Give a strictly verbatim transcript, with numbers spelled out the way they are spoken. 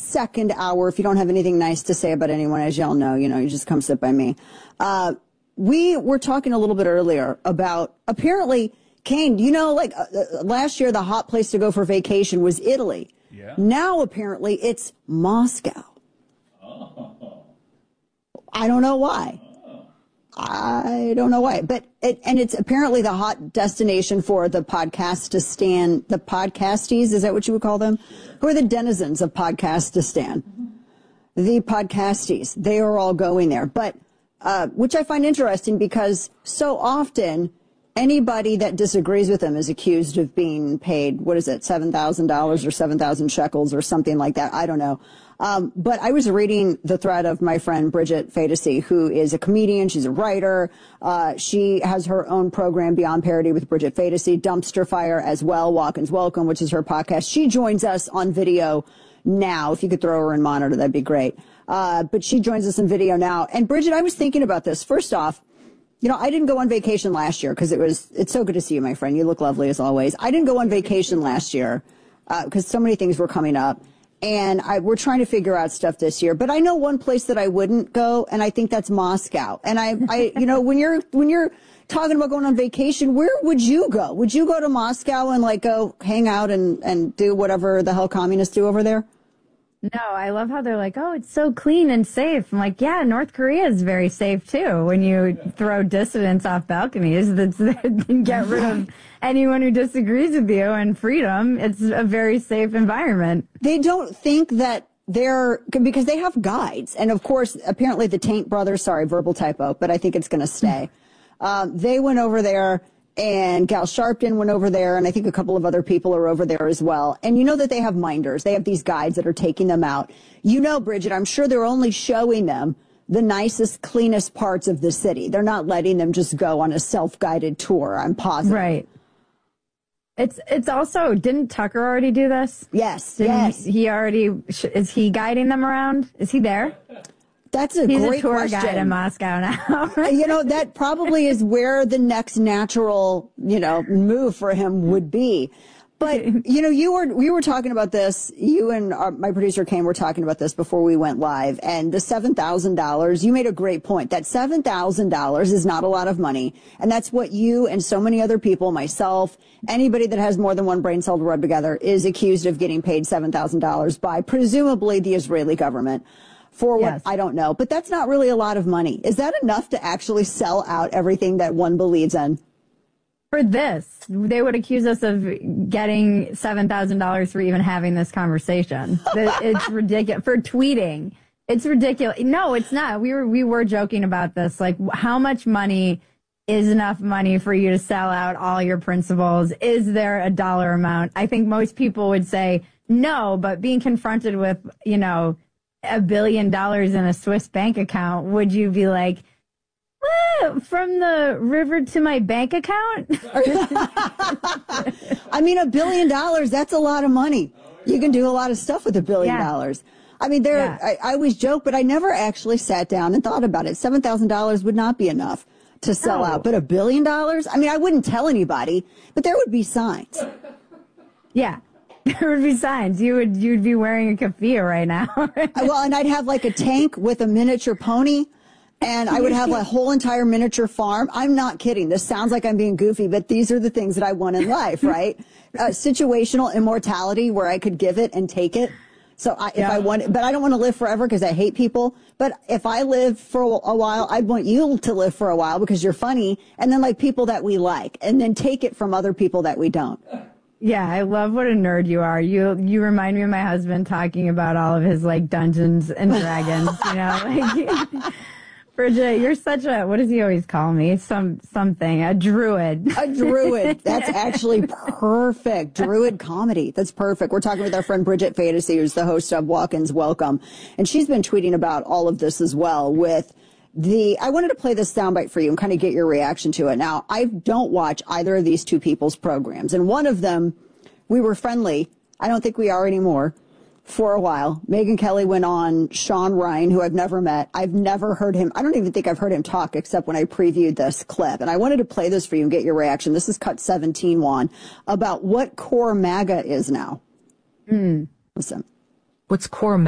second hour, if you don't have anything nice to say about anyone, as y'all know, you know, you just come sit by me. Uh, we were talking a little bit earlier about apparently, Kane, you know, like uh, last year, the hot place to go for vacation was Italy. Yeah. Now, apparently, it's Moscow. Oh. I don't know why. I don't know why, but it, and it's apparently the hot destination for the Podcastistan, the podcasties. Is that what you would call them? Who are the denizens of Podcastistan? Mm-hmm. The podcasties. They are all going there, but uh, which I find interesting because so often anybody that disagrees with them is accused of being paid. What is it? Seven thousand dollars or seven thousand shekels or something like that. I don't know. Um, but I was reading the thread of my friend Bridget Fadesy, who is a comedian. She's a writer. Uh, she has her own program, Beyond Parody with Bridget Fadesy, Dumpster Fire as well, Walk-ins Welcome, which is her podcast. She joins us on video now. If you could throw her in monitor, that'd be great. Uh, but she joins us in video now. And Bridget, I was thinking about this. First off, you know, I didn't go on vacation last year because it was, it's so good to see you, my friend. You look lovely as always. I didn't go on vacation last year because uh, so many things were coming up. And I, we're trying to figure out stuff this year. But I know one place that I wouldn't go, and I think that's Moscow. And I, I, you know, when you're when you're talking about going on vacation, where would you go? Would you go to Moscow and like go hang out and and do whatever the hell communists do over there? No, I love how they're like, oh, it's so clean and safe. I'm like, yeah, North Korea is very safe, too. When you throw dissidents off balconies, that's, get rid of anyone who disagrees with you and freedom. It's a very safe environment. They don't think that they're, because they have guides. And, of course, apparently the Taint brothers, sorry, verbal typo, but I think it's going to stay. um, they went over there. And Gal Sharpton went over there, and I think a couple of other people are over there as well. And you know that they have minders. They have these guides that are taking them out. You know, Bridget, I'm sure they're only showing them the nicest, cleanest parts of the city. They're not letting them just go on a self-guided tour, I'm positive. Right. It's it's also, didn't Tucker already do this? Yes, didn't yes. He, he already, is he guiding them around? Is he there? That's a He's great a tour question. guide in Moscow now. You know, that probably is where the next natural, you know, move for him would be. But, you know, you were, we were talking about this, you and our, my producer Kane were talking about this before we went live, and the seven thousand dollars, you made a great point. That seven thousand dollars is not a lot of money, and that's what you and so many other people, myself, anybody that has more than one brain cell to rub together is accused of getting paid seven thousand dollars by presumably the Israeli government. For what, yes. I don't know. But that's not really a lot of money. Is that enough to actually sell out everything that one believes in? For this, they would accuse us of getting seven thousand dollars for even having this conversation. It's ridiculous. For tweeting. It's ridiculous. No, it's not. We were, we were joking about this. Like, how much money is enough money for you to sell out all your principles? Is there a dollar amount? I think most people would say no, but being confronted with, you know, a billion dollars in a Swiss bank account, would you be like, well, from the river to my bank account? I mean, a billion dollars, that's a lot of money. You can do a lot of stuff with a billion yeah. dollars. I mean, there. Yeah. I, I always joke, but I never actually sat down and thought about it. seven thousand dollars would not be enough to sell no. out. But a billion dollars? I mean, I wouldn't tell anybody, but there would be signs. Yeah. There would be signs. You would you'd be wearing a keffiyeh right now. Well, and I'd have like a tank with a miniature pony, and I would have a whole entire miniature farm. I'm not kidding. This sounds like I'm being goofy, but these are the things that I want in life, right? uh, situational immortality where I could give it and take it. So I, if yeah. I want, but I don't want to live forever because I hate people. But if I live for a while, I'd want you to live for a while because you're funny, and then like people that we like, and then take it from other people that we don't. Yeah, I love what a nerd you are. You you remind me of my husband talking about all of his like Dungeons and Dragons. You know, like Bridget, you're such a, what does he always call me? Some something, a druid. A druid. That's actually perfect. Druid comedy. That's perfect. We're talking with our friend Bridget Fadesy, who's the host of Walk-ins Welcome, and she's been tweeting about all of this as well with. The, I wanted to play this soundbite for you and kind of get your reaction to it. Now, I don't watch either of these two people's programs. And one of them, we were friendly. I don't think we are anymore for a while. Megyn Kelly went on Sean Ryan, who I've never met. I've never heard him. I don't even think I've heard him talk except when I previewed this clip. And I wanted to play this for you and get your reaction. This is cut seventeen, Juan, about what Core MAGA is now. Mm. Listen. What's Core